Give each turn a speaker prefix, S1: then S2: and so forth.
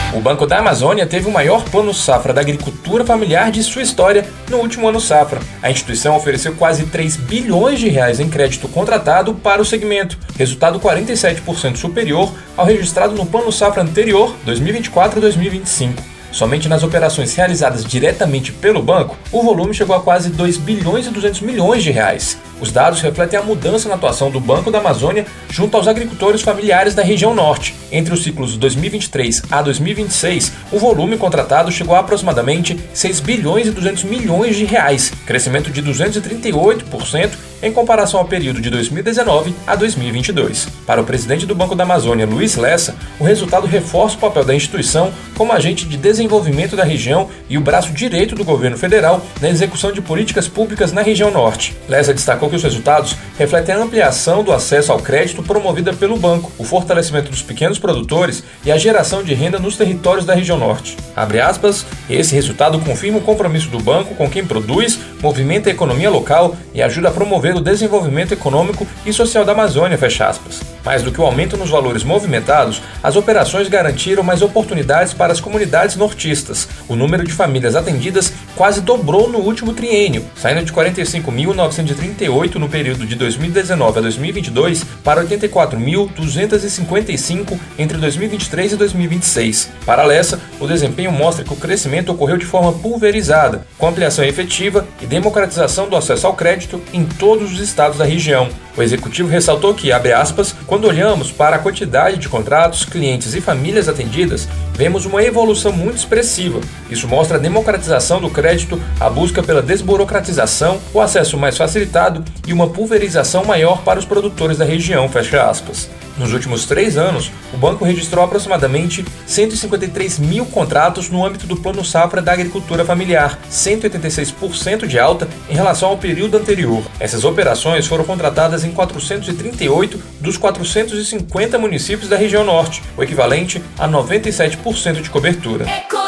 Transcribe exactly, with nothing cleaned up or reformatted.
S1: O Banco da Amazônia teve o maior plano safra da agricultura familiar de sua história no último ano safra. A instituição ofereceu quase três bilhões de reais em crédito contratado para o segmento, resultado quarenta e sete por cento superior ao registrado no plano safra anterior, dois mil e vinte e quatro a dois mil e vinte e cinco. Somente nas operações realizadas diretamente pelo banco, o volume chegou a quase dois bilhões e duzentos milhões de reais. Os dados refletem a mudança na atuação do Banco da Amazônia junto aos agricultores familiares da região norte. Entre os ciclos de dois mil e vinte e três a dois mil e vinte e seis, o volume contratado chegou a aproximadamente seis bilhões e duzentos milhões de reais, crescimento de duzentos e trinta e oito por cento em comparação ao período de dois mil e dezenove a dois mil e vinte e dois. Para o presidente do Banco da Amazônia, Luiz Lessa, o resultado reforça o papel da instituição como agente de desenvolvimento da região e o braço direito do governo federal na execução de políticas públicas na região norte. Lessa destacou que os resultados refletem a ampliação do acesso ao crédito promovida pelo banco, o fortalecimento dos pequenos produtores e a geração de renda nos territórios da região norte. Abre aspas, esse resultado confirma o compromisso do banco com quem produz, movimenta a economia local e ajuda a promover o desenvolvimento econômico e social da Amazônia, fecha aspas. Mais do que o aumento nos valores movimentados, as operações garantiram mais oportunidades para as comunidades nortistas. O número de famílias atendidas quase dobrou no último triênio, saindo de quarenta e cinco mil novecentos e trinta e oito no período de dois mil e dezenove a dois mil e vinte e dois para oitenta e quatro mil duzentos e cinquenta e cinco entre dois mil e vinte e três e dois mil e vinte e seis. Para Lessa, o desempenho mostra que o crescimento ocorreu de forma pulverizada, com ampliação efetiva e democratização do acesso ao crédito em todos os estados da região. O executivo ressaltou que, abre aspas, quando olhamos para a quantidade de contratos, clientes e famílias atendidas, vemos uma evolução muito expressiva. Isso mostra a democratização do crédito, a busca pela desburocratização, o acesso mais facilitado e uma pulverização maior para os produtores da região, fecha aspas. Nos últimos três anos, o banco registrou aproximadamente cento e cinquenta e três mil contratos no âmbito do Plano Safra da Agricultura Familiar, cento e oitenta e seis por cento de alta em relação ao período anterior. Essas operações foram contratadas em quatrocentos e trinta e oito dos quatrocentos e cinquenta municípios da região norte, o equivalente a noventa e sete por cento de cobertura.